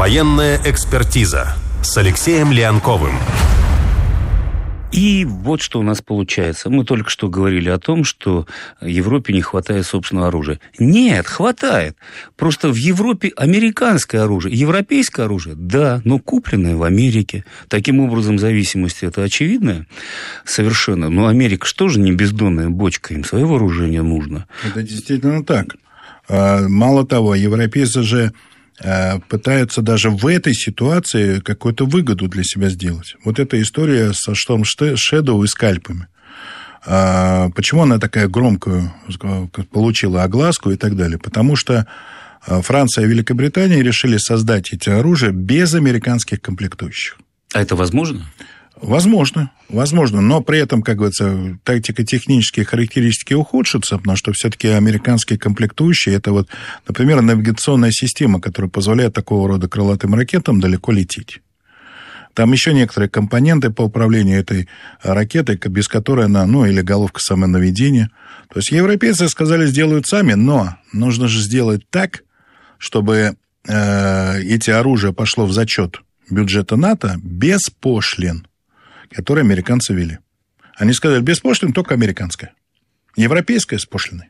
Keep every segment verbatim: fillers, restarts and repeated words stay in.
Военная экспертиза с Алексеем Леонковым. И вот что у нас получается. Мы только что говорили о том, что Европе не хватает собственного оружия. Нет, хватает. Просто в Европе американское оружие. Европейское оружие, да, но купленное в Америке. Таким образом, зависимость это очевидная совершенно. Но Америка что же не бездонная бочка? Им свое вооружение нужно. Это действительно так. Мало того, европейцы же пытаются даже в этой ситуации какую-то выгоду для себя сделать. Вот эта история со Storm Shadow и скальпами. Почему она такая громкую получила огласку и так далее? Потому что Франция и Великобритания решили создать эти оружия без американских комплектующих. А это возможно? Возможно, возможно, но при этом, как говорится, тактико-технические характеристики ухудшатся, потому что все-таки американские комплектующие, это вот, например, навигационная система, которая позволяет такого рода крылатым ракетам далеко лететь. Там еще некоторые компоненты по управлению этой ракетой, без которой она, ну, или головка самонаведения. То есть европейцы сказали, сделают сами, но нужно же сделать так, чтобы э, эти оружия пошло в зачет бюджета НАТО без пошлин, которые американцы ввели. Они сказали, без пошлин только американское. Европейское с пошлиной.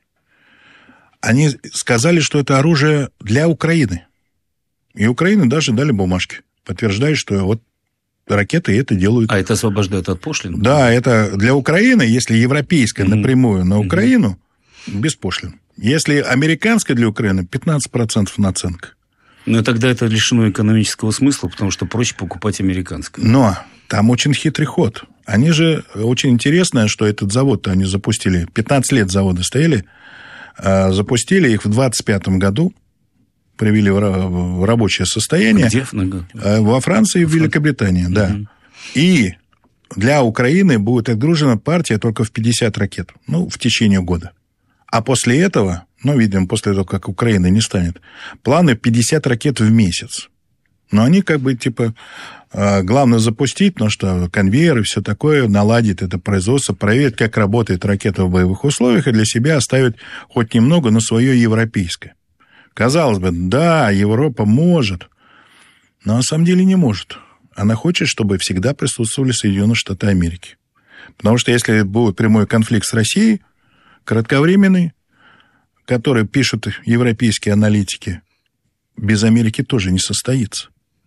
Они сказали, что это оружие для Украины. И Украине даже дали бумажки, подтверждая, что вот ракеты это делают. А это освобождает от пошлин? Да, это для Украины, если европейское mm-hmm. напрямую на Украину, mm-hmm. без пошлин. Если американское для Украины, пятнадцать процентов наценка. Но тогда это лишено экономического смысла, потому что проще покупать американское. Но там очень хитрый ход. Они же, очень интересно, что этот завод-то они запустили, пятнадцать лет заводы стояли, запустили их в двадцать пятом году, привели в рабочее состояние. Где? Во Франции и в Великобритании, угу. да. И для Украины будет отгружена партия только в пятьдесят ракет, ну, в течение года. А после этого, ну, видимо, после того, как Украины не станет, планы пятьдесят ракет в месяц. Но они как бы, типа, главное запустить, потому что конвейер и все такое, наладить это производство, проверить, как работает ракета в боевых условиях, и для себя оставить хоть немного, но свое европейское. Казалось бы, да, Европа может, но на самом деле не может. Она хочет, чтобы всегда присутствовали Соединенные Штаты Америки. Потому что если будет прямой конфликт с Россией, кратковременный, который пишут европейские аналитики, без Америки тоже не состоится.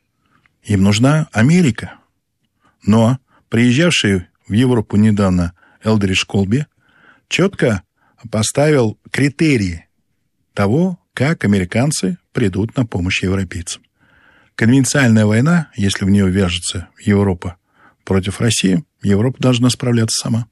Им нужна Америка. Но приезжавший в Европу недавно Элдридж Колби четко поставил критерии того, как американцы придут на помощь европейцам. Конвенциальная война, если в нее вяжется Европа против России, Европа должна справляться сама.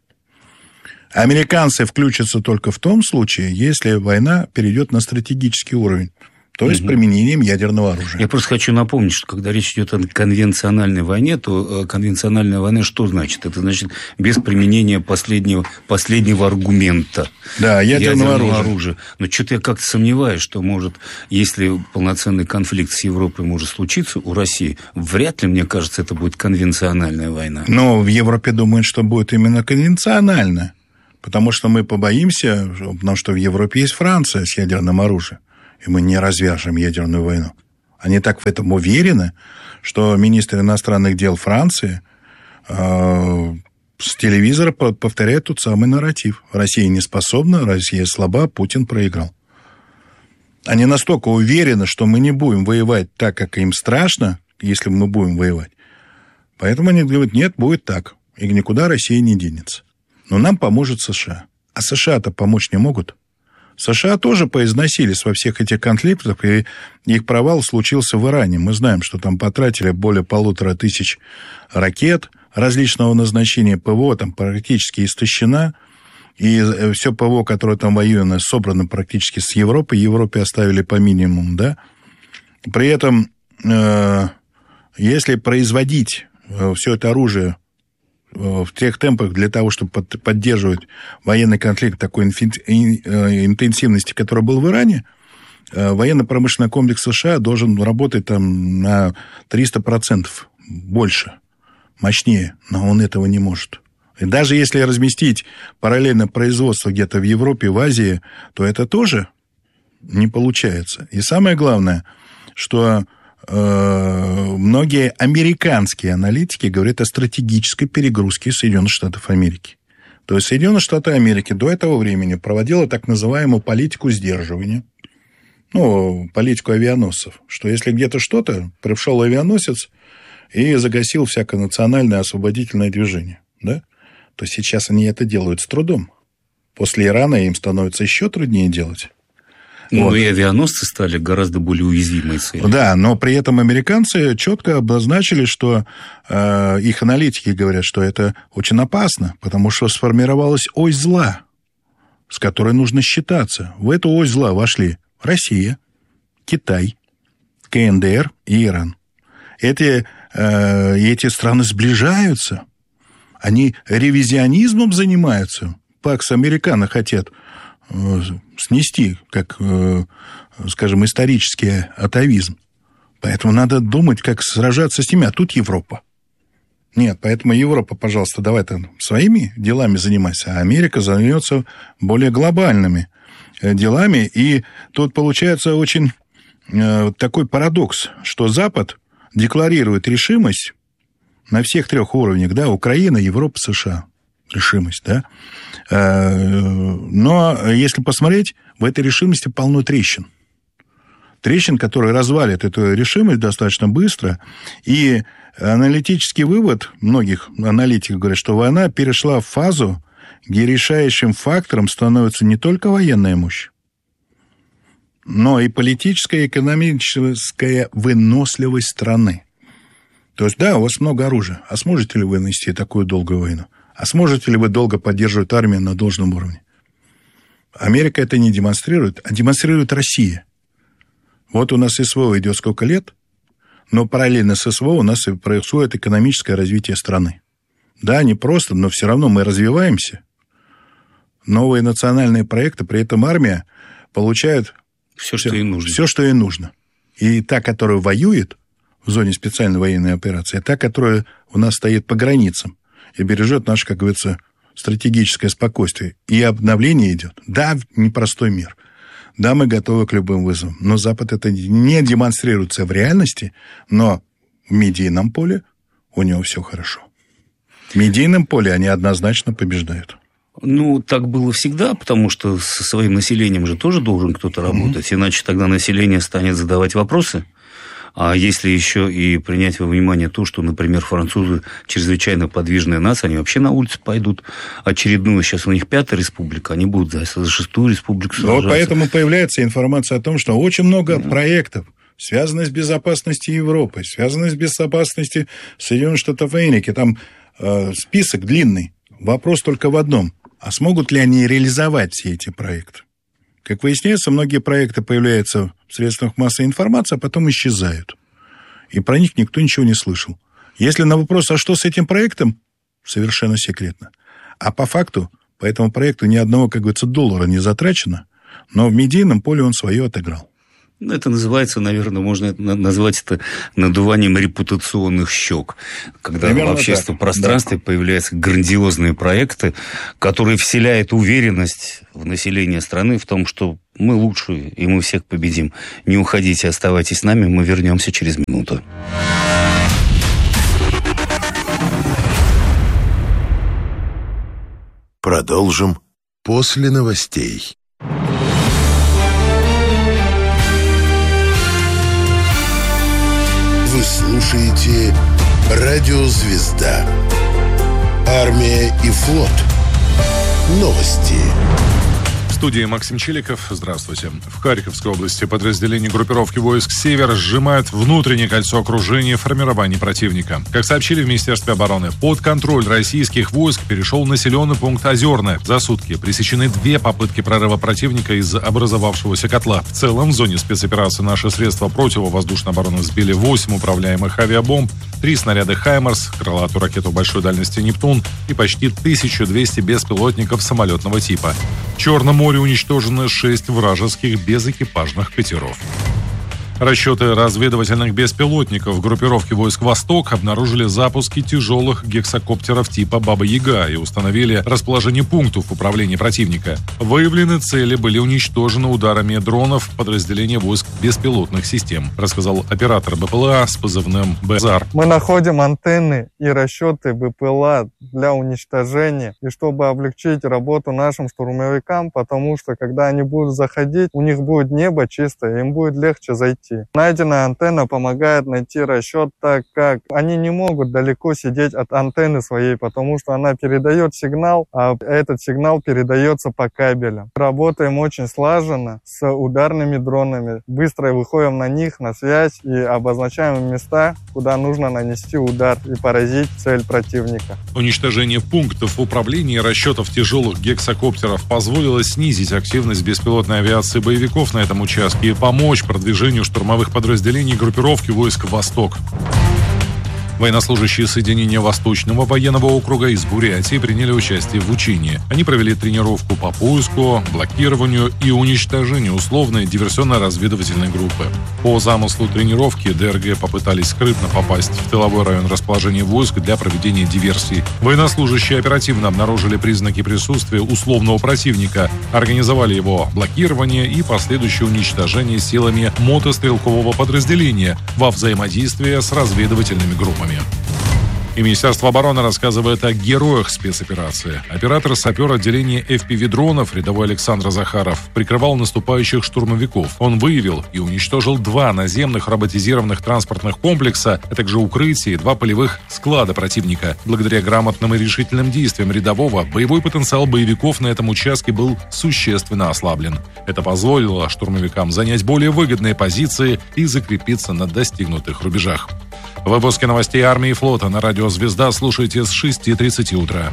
Американцы включатся только в том случае, если война перейдет на стратегический уровень, то есть угу. применением ядерного оружия. Я просто хочу напомнить, что когда речь идет о конвенциональной войне, то конвенциональная война что значит? Это значит без применения последнего, последнего аргумента. Да, ядерного, ядерного оружия. оружия. Но что-то я как-то сомневаюсь, что может, если полноценный конфликт с Европой может случиться у России, вряд ли, мне кажется, это будет конвенциональная война. Но в Европе думают, что будет именно конвенциональная. Потому что мы побоимся, потому что в Европе есть Франция с ядерным оружием, и мы не развяжем ядерную войну. Они так в этом уверены, что министр иностранных дел Франции э, с телевизора повторяет тот самый нарратив. Россия не способна, Россия слаба, Путин проиграл. Они настолько уверены, что мы не будем воевать так, как им страшно, если мы будем воевать. Поэтому они говорят, нет, будет так, и никуда Россия не денется. Но нам поможет США. А США-то помочь не могут. США тоже поизносились во всех этих конфликтах, и их провал случился в Иране. Мы знаем, что там потратили более полутора тысяч ракет различного назначения, ПВО там практически истощена, и все ПВО, которое там воюено, собрано практически с Европы, Европе оставили по минимуму, да. При этом, э, если производить все это оружие в тех темпах для того, чтобы поддерживать военный конфликт такой интенсивности, который был в Иране, военно-промышленный комплекс США должен работать там на триста процентов больше, мощнее, но он этого не может. И даже если разместить параллельно производство где-то в Европе, в Азии, то это тоже не получается. И самое главное, что э, многие американские аналитики говорят о стратегической перегрузке Соединенных Штатов Америки. То есть Соединенные Штаты Америки до этого времени проводила так называемую политику сдерживания, ну, политику авианосцев, что если где-то что-то, пришел авианосец и загасил всякое национальное освободительное движение, да, то сейчас они это делают с трудом. После Ирана им становится еще труднее делать. Ну, вот. И авианосцы стали гораздо более уязвимой целью. Да, но при этом американцы четко обозначили, что э, их аналитики говорят, что это очень опасно, потому что сформировалась ось зла, с которой нужно считаться. В эту ось зла вошли Россия, Китай, КНДР и Иран. Эти, э, эти страны сближаются, они ревизионизмом занимаются. Пакс Американо хотят снести, как, скажем, исторический атавизм. Поэтому надо думать, как сражаться с ними. А тут Европа. Нет, поэтому Европа, пожалуйста, давай ты своими делами занимайся, а Америка займется более глобальными делами. И тут получается очень такой парадокс, что Запад декларирует решимость на всех трех уровнях, да, Украина, Европа, США. Решимость, да. Но если посмотреть, в этой решимости полно трещин. Трещин, которые развалят эту решимость достаточно быстро. И аналитический вывод многих аналитиков говорят, что война перешла в фазу, где решающим фактором становится не только военная мощь, но и политическая и экономическая выносливость страны. То есть, да, у вас много оружия. А сможете ли вы вынести такую долгую войну? А сможете ли вы долго поддерживать армию на должном уровне? Америка это не демонстрирует, а демонстрирует Россия. Вот у нас СВО идет сколько лет, но параллельно с СВО у нас происходит экономическое развитие страны. Да, не просто, но все равно мы развиваемся. Новые национальные проекты, при этом армия получает все, все, что ей нужно. Все, что ей нужно. И та, которая воюет в зоне специальной военной операции, та, которая у нас стоит по границам и бережет наше, как говорится, стратегическое спокойствие. И обновление идет. Да, непростой мир. Да, мы готовы к любым вызовам. Но Запад это не демонстрируется в реальности, но в медийном поле у него все хорошо. В медийном поле они однозначно побеждают. Ну, так было всегда, потому что со своим населением же тоже должен кто-то работать, mm-hmm. иначе тогда население станет задавать вопросы. А если еще и принять во внимание то, что, например, французы чрезвычайно подвижная нация, они вообще на улице пойдут очередную, сейчас у них пятая республика, они будут за, за шестую республику сражаться. Вот поэтому появляется информация о том, что очень много mm-hmm. проектов, связанных с безопасностью Европы, связанных с безопасностью Соединенных Штатов Америки. Там э, список длинный. Вопрос только в одном. А смогут ли они реализовать все эти проекты? Как выясняется, многие проекты появляются в средствах массовой информации, а потом исчезают. И про них никто ничего не слышал. Если на вопрос, а что с этим проектом, совершенно секретно. А по факту, по этому проекту ни одного, как говорится, доллара не затрачено, но в медийном поле он свое отыграл. Это называется, наверное, можно назвать это надуванием репутационных щек. Когда Примерно в общественном так. пространстве да. появляются грандиозные проекты, которые вселяют уверенность в население страны в том, что мы лучшие, и мы всех победим. Не уходите, оставайтесь с нами, мы вернемся через минуту. Продолжим после новостей. Вы слушаете «Радио Звезда». Армия и флот. Новости. В студии Максим Чиликов. Здравствуйте. В Харьковской области подразделения группировки войск «Север» сжимают внутреннее кольцо окружения формирований противника. Как сообщили в Министерстве обороны, под контроль российских войск перешел населенный пункт Озерное. За сутки пресечены две попытки прорыва противника из образовавшегося котла. В целом, в зоне спецоперации наши средства противовоздушной обороны сбили восемь управляемых авиабомб, три снаряда «Хаймарс», крылатую ракету большой дальности «Нептун» и почти тысячу двести беспилотников самолетного типа. В Черном море уничтожено шесть вражеских безэкипажных катеров. Расчеты разведывательных беспилотников группировки войск «Восток» обнаружили запуски тяжелых гексакоптеров типа «Баба-Яга» и установили расположение пунктов управления противника. Выявленные цели были уничтожены ударами дронов подразделения войск беспилотных систем, рассказал оператор БПЛА с позывным «Безар». Мы находим антенны и расчеты БПЛА для уничтожения, и чтобы облегчить работу нашим штурмовикам, потому что когда они будут заходить, у них будет небо чистое, им будет легче зайти. Найденная антенна помогает найти расчет, так как они не могут далеко сидеть от антенны своей, потому что она передает сигнал, а этот сигнал передается по кабелям. Работаем очень слаженно с ударными дронами. Быстро выходим на них, на связь и обозначаем места, куда нужно нанести удар и поразить цель противника. Уничтожение пунктов управления и расчетов тяжелых гексакоптеров позволило снизить активность беспилотной авиации боевиков на этом участке и помочь продвижению штурмовых подразделений группировки войск «Восток». Военнослужащие соединения Восточного военного округа из Бурятии приняли участие в учении. Они провели тренировку по поиску, блокированию и уничтожению условной диверсионно-разведывательной группы. По замыслу тренировки ДРГ попытались скрытно попасть в тыловой район расположения войск для проведения диверсий. Военнослужащие оперативно обнаружили признаки присутствия условного противника, организовали его блокирование и последующее уничтожение силами мотострелкового подразделения во взаимодействии с разведывательными группами. И Министерство обороны рассказывает о героях спецоперации. Оператор-сапер отделения эф пи ви-дронов рядовой Александр Захаров прикрывал наступающих штурмовиков. Он выявил и уничтожил два наземных роботизированных транспортных комплекса, а также укрытия и два полевых склада противника. Благодаря грамотным и решительным действиям рядового боевой потенциал боевиков на этом участке был существенно ослаблен. Это позволило штурмовикам занять более выгодные позиции и закрепиться на достигнутых рубежах. Выпуски новостей армии и флота на радио «Звезда» слушайте с шести тридцати утра.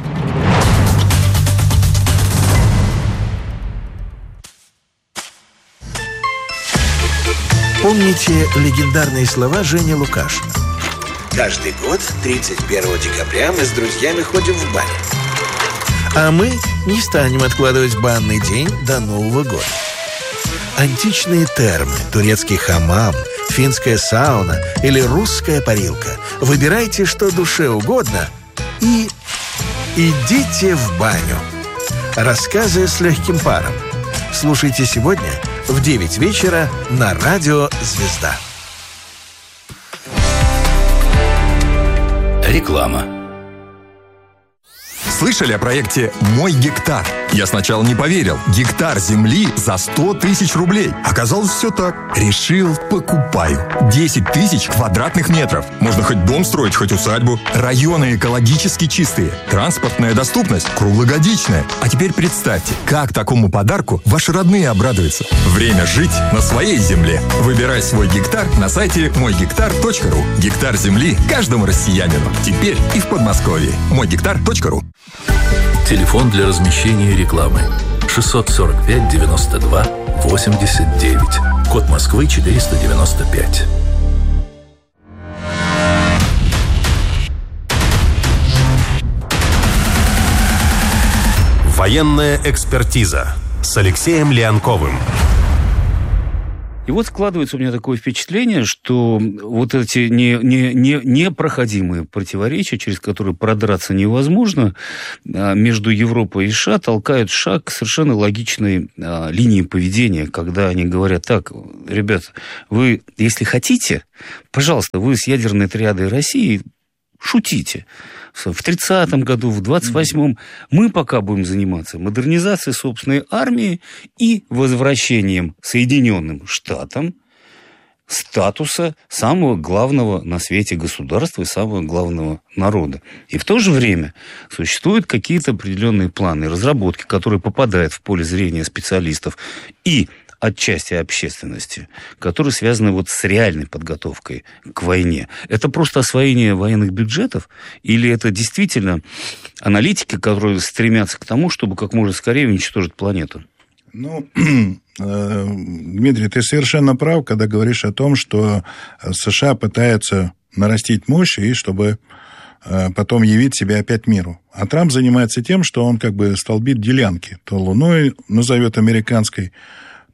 Помните легендарные слова Жени Лукашина? Каждый год тридцать первого декабря мы с друзьями ходим в баню. А мы не станем откладывать банный день до Нового года. Античные термы, турецкий хамам, финская сауна или русская парилка. Выбирайте, что душе угодно, и идите в баню. Рассказы с легким паром. Слушайте сегодня в девять вечера на радио «Звезда». Реклама. Слышали о проекте «Мой гектар»? Я сначала не поверил. Гектар земли за сто тысяч рублей. Оказалось, все так. Решил, покупаю. десять тысяч квадратных метров. Можно хоть дом строить, хоть усадьбу. Районы экологически чистые. Транспортная доступность круглогодичная. А теперь представьте, как такому подарку ваши родные обрадуются. Время жить на своей земле. Выбирай свой гектар на сайте мой гектар точка ру. Гектар земли каждому россиянину. Теперь и в Подмосковье. мой гектар точка ру. Телефон для размещения рекламы шестьсот сорок пять девяносто два восемьдесят девять. Код Москвы четыреста девяносто пять. Военная экспертиза с Алексеем Леонковым. И вот складывается у меня такое впечатление, что вот эти не, не, не, непроходимые противоречия, через которые продраться невозможно, между Европой и США толкают шаг к совершенно логичной линии поведения, когда они говорят: так, ребята, вы, если хотите, пожалуйста, вы с ядерной триадой России шутите. В тридцатом году, в двадцать восьмом мы пока будем заниматься модернизацией собственной армии и возвращением Соединенным Штатам статуса самого главного на свете государства и самого главного народа. И в то же время существуют какие-то определенные планы, разработки, которые попадают в поле зрения специалистов и отчасти общественности, которые связаны вот с реальной подготовкой к войне. Это просто освоение военных бюджетов или это действительно аналитики, которые стремятся к тому, чтобы как можно скорее уничтожить планету? Ну, Дмитрий, ты совершенно прав, когда говоришь о том, что США пытаются нарастить мощь, и чтобы потом явить себя опять миру. А Трамп занимается тем, что он как бы столбит делянки. То Луной назовет американской,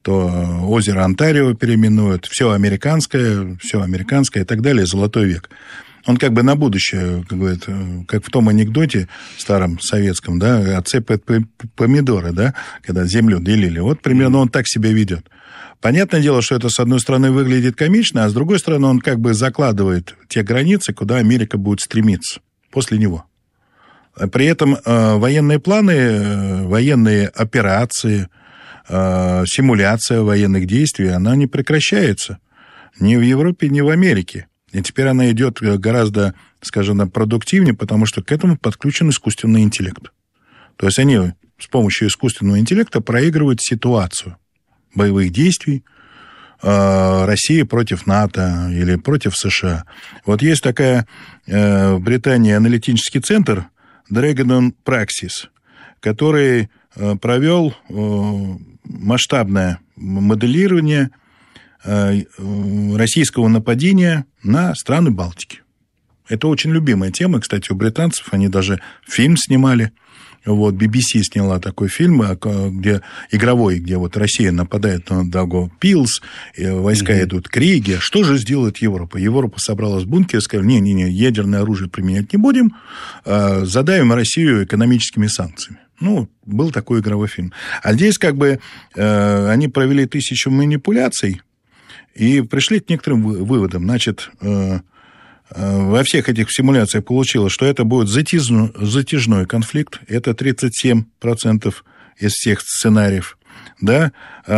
то озеро Онтарио переименуют, все американское, все американское и так далее, золотой век. Он как бы на будущее, как, говорит, как в том анекдоте старом советском, да, отцепят помидоры, да, когда землю делили. Вот примерно он так себя ведет. Понятное дело, что это, с одной стороны, выглядит комично, а с другой стороны, он как бы закладывает те границы, куда Америка будет стремиться после него. При этом э, военные планы, э, военные операции, э, симуляция военных действий, она не прекращается ни в Европе, ни в Америке. И теперь она идет гораздо, скажем, продуктивнее, потому что к этому подключен искусственный интеллект. То есть они с помощью искусственного интеллекта проигрывают ситуацию боевых действий э, России против НАТО или против США. Вот есть такая э, в Британии аналитический центр Dragon Praxis, который э, провел э, масштабное моделирование российского нападения на страны Балтики. Это очень любимая тема, кстати, у британцев. Они даже фильм снимали. Вот, би би си сняла такой фильм, где игровой, где вот Россия нападает на Даугавпилс, войска mm-hmm. идут к Риге. Что же сделает Европа? Европа собралась в бункер и сказала, не-не-не, ядерное оружие применять не будем, задавим Россию экономическими санкциями. Ну, был такой игровой фильм. А здесь как бы они провели тысячу манипуляций, и пришли к некоторым выводам. Значит, во всех этих симуляциях получилось, что это будет затяжной, затяжной конфликт. Это тридцать семь процентов из всех сценариев. Да?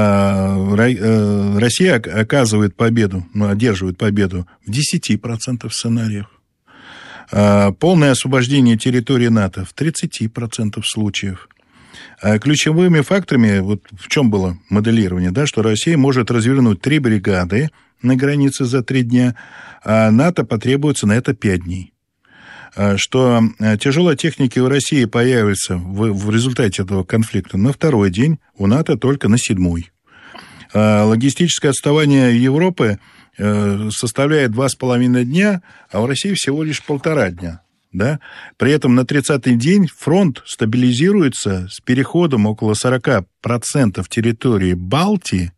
Россия оказывает победу, ну, одерживает победу в десять процентов сценариев. Полное освобождение территории НАТО в тридцать процентов случаев. Ключевыми факторами, вот в чем было моделирование, да, что Россия может развернуть три бригады на границе за три дня, а НАТО потребуется на это пять дней. Что тяжелой техники у России появится в, в результате этого конфликта на второй день, у НАТО только на седьмой. Логистическое отставание Европы составляет два с половиной дня, а у России всего лишь полтора дня. Да? При этом на тридцатый день фронт стабилизируется с переходом около сорок процентов территории Балтии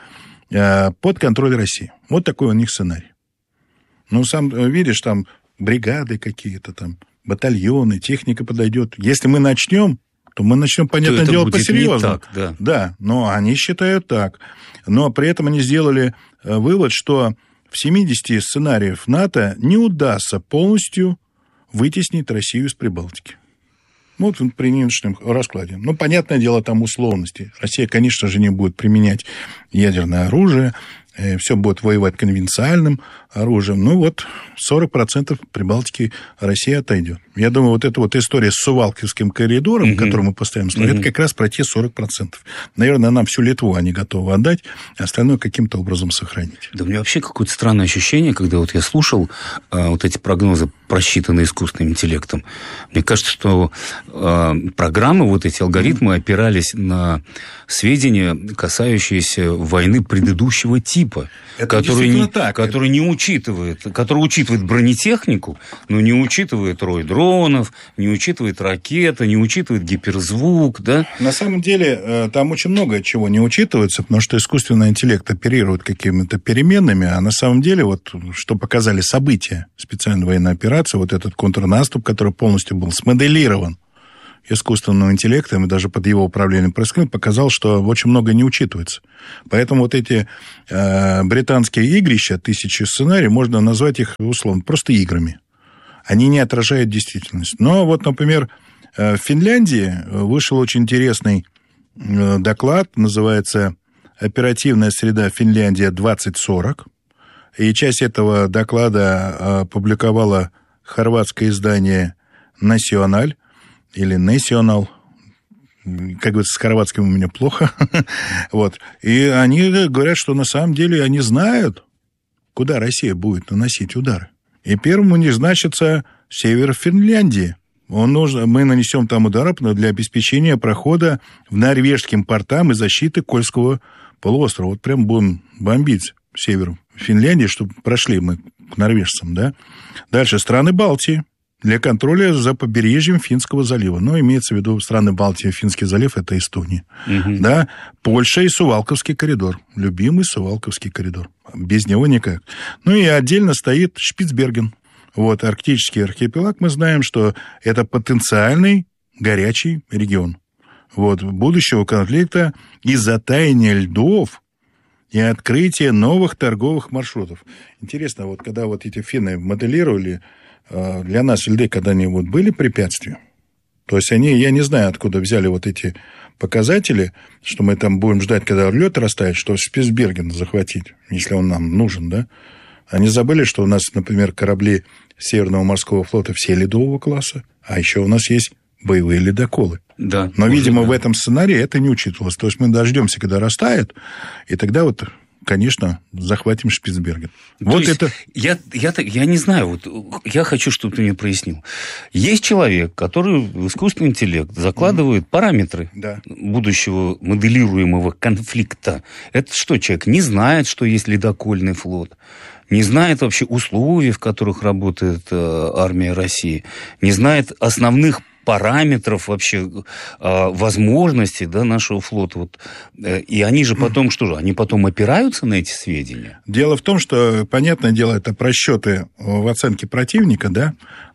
под контроль России. Вот такой у них сценарий. Ну, сам видишь, там бригады какие-то, там батальоны, техника подойдет. Если мы начнем, то мы начнем, понятное дело, по-серьезному. Да. да, но они считают так. Но при этом они сделали вывод, что в семидесяти сценариях НАТО не удастся полностью вытеснить Россию из Прибалтики. Вот при нынешнем раскладе. Ну, понятное дело, там условности. Россия, конечно же, не будет применять ядерное оружие, все будет воевать конвенциальным оружием. Ну, вот сорок процентов Прибалтики Россия отойдет. Я думаю, вот эта вот история с Сувалковским коридором, mm-hmm. которую мы постоянно слышим, mm-hmm. это как раз про те сорок процентов. Наверное, нам всю Литву они готовы отдать, а остальное каким-то образом сохранить. Да у меня вообще какое-то странное ощущение, когда вот я слушал а, вот эти прогнозы, просчитанные искусственным интеллектом. Мне кажется, что а, программы, вот эти алгоритмы опирались на сведения, касающиеся войны предыдущего типа, который не, так. который не учитывает, который учитывает бронетехнику, но не учитывает рой дронов, не учитывает ракеты, не учитывает гиперзвук, да? На самом деле, там очень много чего не учитывается, потому что искусственный интеллект оперирует какими-то переменными, а на самом деле, вот, что показали события специальной военной операции, вот этот контрнаступ, который полностью был смоделирован искусственным интеллектом, и даже под его управлением происходит, показал, что очень много не учитывается. Поэтому вот эти э, британские игрища, тысячи сценариев, можно назвать их, условно, просто играми. Они не отражают действительность. Но вот, например, в Финляндии вышел очень интересный доклад, называется «Оперативная среда Финляндия двадцать сорок». И часть этого доклада опубликовало хорватское издание «Националь», или «National», как говорится, с хорватским у меня плохо. Вот. И они говорят, что на самом деле они знают, куда Россия будет наносить удары. И первым у них значится север Финляндии. Он нужно, мы нанесем там удар для обеспечения прохода в норвежским портам и защиты Кольского полуострова. Вот прям будем бомбить север Финляндии, чтобы прошли мы к норвежцам. Да? Дальше страны Балтии. для контроля за побережьем Финского залива. Ну, имеется в виду страны Балтии, Финский залив – это Эстония. Угу. Да? Польша и Сувалковский коридор. Любимый Сувалковский коридор. Без него никак. Ну, и отдельно стоит Шпицберген. Вот, арктический архипелаг. Мы знаем, что это потенциальный горячий регион. Вот, будущего конфликта из-за таяния льдов и открытия новых торговых маршрутов. Интересно, вот когда вот эти финны моделировали, для нас льды когда-нибудь были препятствия? То есть они, я не знаю, откуда взяли вот эти показатели, что мы там будем ждать, когда лед растает, что Шпицберген захватить, если он нам нужен, да? Они забыли, что у нас, например, корабли Северного морского флота все ледового класса, а еще у нас есть боевые ледоколы. Да, но, видимо, да. в этом сценарии это не учитывалось. То есть мы дождемся, когда растает, и тогда вот, конечно, захватим Шпицберген. То вот это... Я, я, я не знаю, вот я хочу, чтобы ты мне прояснил. Есть человек, который в искусственный интеллект закладывает mm. параметры да. будущего моделируемого конфликта. Это что, человек не знает, что есть ледокольный флот, не знает вообще условий, в которых работает э, армия России, не знает основных параметров вообще, возможностей, да, нашего флота. Вот. И они же потом, что же, они потом опираются на эти сведения? Дело в том, что, понятное дело, это просчеты в оценке противника, да,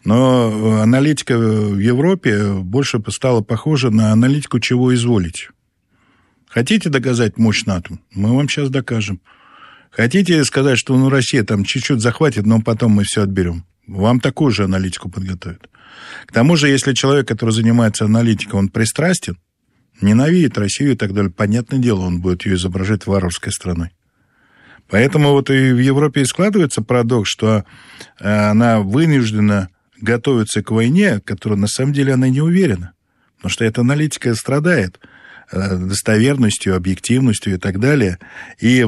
но аналитика в Европе больше стала похожа на аналитику «чего изволите». Хотите доказать мощь НАТО? Мы вам сейчас докажем. Хотите сказать, что ну, Россия там чуть-чуть захватит, но потом мы все отберем? Вам такую же аналитику подготовят. К тому же, если человек, который занимается аналитикой, он пристрастен, ненавидит Россию и так далее, понятное дело, он будет ее изображать варварской страной. Поэтому вот и в Европе и складывается парадокс, что она вынуждена готовиться к войне, которой на самом деле она не уверена. Потому что эта аналитика страдает достоверностью, объективностью и так далее. И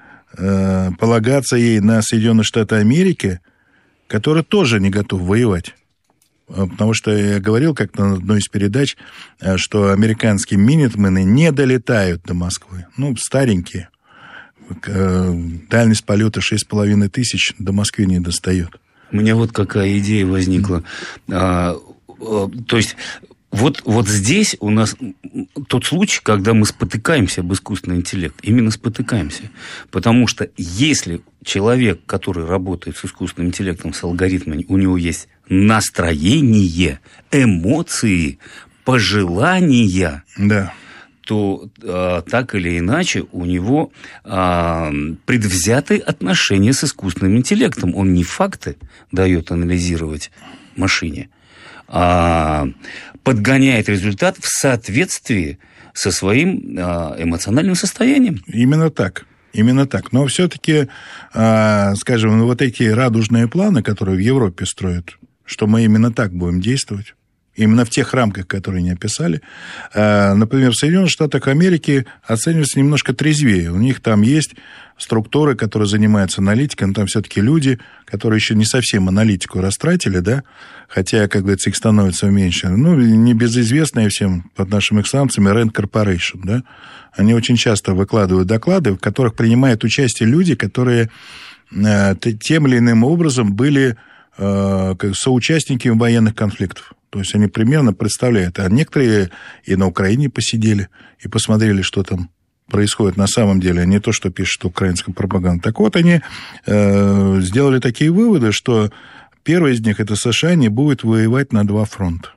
полагаться ей на Соединенные Штаты Америки, которые тоже не готовы воевать. Потому что я говорил как-то на одной из передач, что американские минитмены не долетают до Москвы. Ну, старенькие. Дальность полета шесть с половиной тысяч до Москвы не достает. У меня вот какая идея возникла. А, а, то есть... Вот, вот здесь у нас тот случай, когда мы спотыкаемся об искусственный интеллект. Именно спотыкаемся. Потому что если человек, который работает с искусственным интеллектом, с алгоритмами, у него есть настроение, эмоции, пожелания, да. то а, так или иначе у него а, предвзятые отношения с искусственным интеллектом. Он не факты дает анализировать машине, а подгоняет результат в соответствии со своим а, эмоциональным состоянием. Именно так. Именно так. Но все-таки, а, скажем, вот эти радужные планы, которые в Европе строят, что мы именно так будем действовать, именно в тех рамках, которые они описали. Например, в Соединенных Штатах Америки оценивается немножко трезвее. У них там есть структуры, которые занимаются аналитикой, но там все-таки люди, которые еще не совсем аналитику растратили, да, хотя, как говорится, их становится меньше. Ну, небезызвестная всем под нашими санкциями Rand Corporation, да. Они очень часто выкладывают доклады, в которых принимают участие люди, которые тем или иным образом были соучастники военных конфликтов. То есть они примерно представляют. А некоторые и на Украине посидели и посмотрели, что там происходит на самом деле, а не то, что пишет украинская пропаганда. Так вот, они э, сделали такие выводы, что первый из них, это США, не будет воевать на два фронта.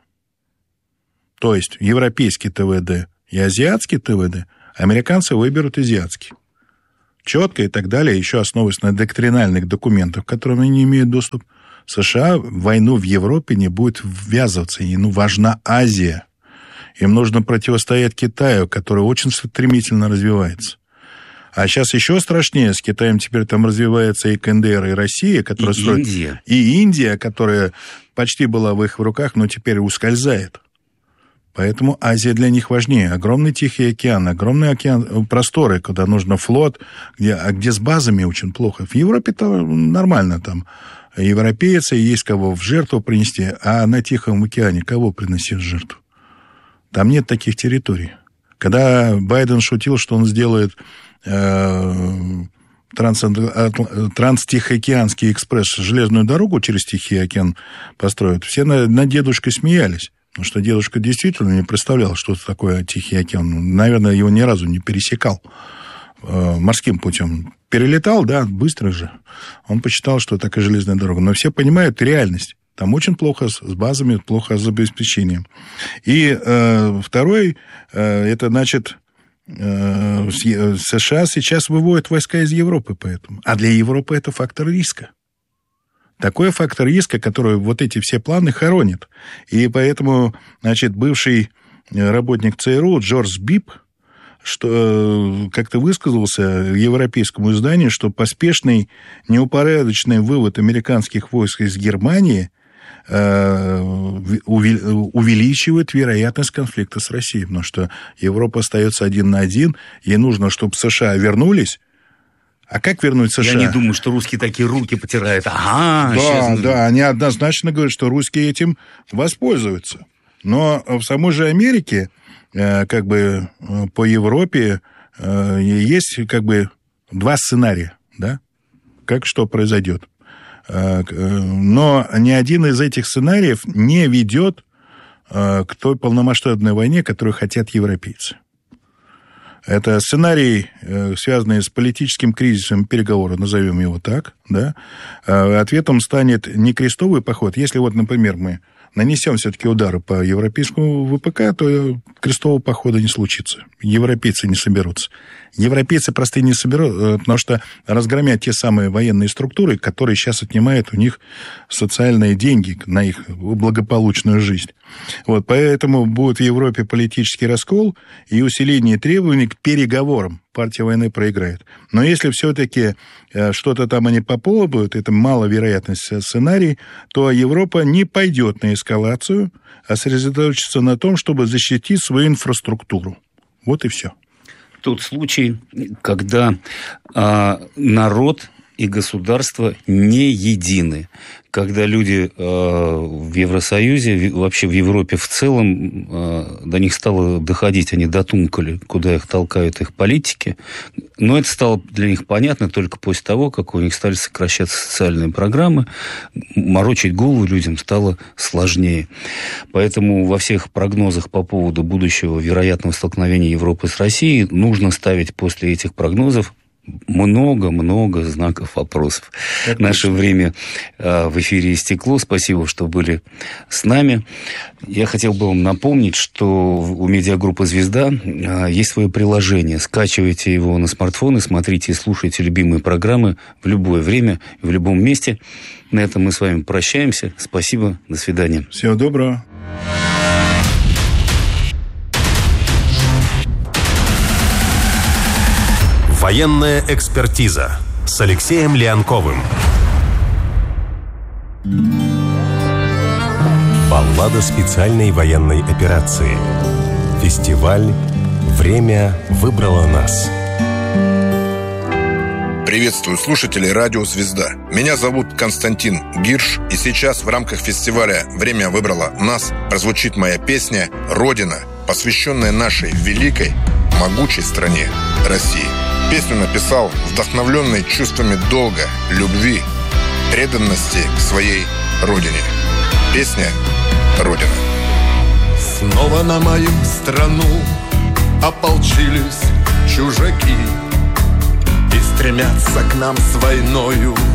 То есть европейский ТВД и азиатский ТВД, американцы выберут азиатский. Четко и так далее, еще основываясь на доктринальных документах, к которым они не имеют доступ. США в войну в Европе не будет ввязываться. Им важна Азия. Им нужно противостоять Китаю, который очень стремительно развивается. А сейчас еще страшнее. С Китаем теперь там развивается и КНДР, и Россия, которая и строит... Индия. И Индия, которая почти была в их руках, но теперь ускользает. Поэтому Азия для них важнее. Огромный Тихий океан, огромный океан, просторы, куда нужно флот, где, а где с базами очень плохо. В Европе-то нормально там. Европейцы, есть кого в жертву принести, а на Тихом океане кого приносить в жертву? Там нет таких территорий. Когда Байден шутил, что он сделает э, Транстихоокеанский экспресс, железную дорогу через Тихий океан построят, все над, над дедушкой смеялись. Потому что дедушка действительно не представлял, что это такое Тихий океан. Наверное, его ни разу не пересекал э, морским путем. Перелетал, да, быстро же. Он посчитал, что такая железная дорога. Но все понимают реальность. Там очень плохо с базами, плохо с обеспечением. И э, второй, э, это значит... США сейчас выводят войска из Европы, поэтому. А для Европы это фактор риска. Такой фактор риска, который вот эти все планы хоронит. И поэтому, значит, бывший работник ЦРУ Джордж Бип, что как-то высказался европейскому изданию, что поспешный, неупорядоченный вывод американских войск из Германии увеличивает вероятность конфликта с Россией, потому что Европа остается один на один, ей нужно, чтобы США вернулись. А как вернуть США? Я не думаю, что русские такие руки потирают. Ага, да, сейчас... да, они однозначно говорят, что русские этим воспользуются. Но в самой же Америке, как бы по Европе, есть как бы два сценария, да, как что произойдет. Но ни один из этих сценариев не ведет к той полномасштабной войне, которую хотят европейцы. Это сценарий, связанный с политическим кризисом переговоров, назовем его так, да. Ответом станет не крестовый поход. Если вот, например, мы нанесем все-таки удары по европейскому ВПК, то крестового похода не случится. Европейцы не соберутся. Европейцы простые не соберут, потому что разгромят те самые военные структуры, которые сейчас отнимают у них социальные деньги на их благополучную жизнь. Вот, поэтому будет в Европе политический раскол и усиление требований к переговорам. Партия войны проиграет. Но если все-таки что-то там они попробуют, это маловероятный сценарий, то Европа не пойдет на эскалацию, а сосредоточится на том, чтобы защитить свою инфраструктуру. Вот и все. Тот случай, когда а, народ и государство не едины. Когда люди э, в Евросоюзе, вообще в Европе в целом, э, до них стало доходить, они дотумкали, куда их толкают их политики. Но это стало для них понятно только после того, как у них стали сокращаться социальные программы, морочить голову людям стало сложнее. Поэтому во всех прогнозах по поводу будущего вероятного столкновения Европы с Россией нужно ставить после этих прогнозов много-много знаков вопросов. Так Наше точно. время э, в эфире истекло. Спасибо, что были с нами. Я хотел бы вам напомнить, что у медиагруппы «Звезда» э, есть свое приложение. Скачивайте его на смартфон и смотрите и слушайте любимые программы в любое время, в любом месте. На этом мы с вами прощаемся. Спасибо. До свидания. Всего доброго. Военная экспертиза с Алексеем Леонковым. Баллада специальной военной операции. Фестиваль «Время выбрало нас». Приветствую слушателей радио «Звезда». Меня зовут Константин Гирш, и сейчас в рамках фестиваля «Время выбрало нас» прозвучит моя песня «Родина», посвященная нашей великой, могучей стране России. Песню написал вдохновленный чувствами долга, любви, преданности к своей родине. Песня «Родина». Снова на мою страну ополчились чужаки и стремятся к нам с войною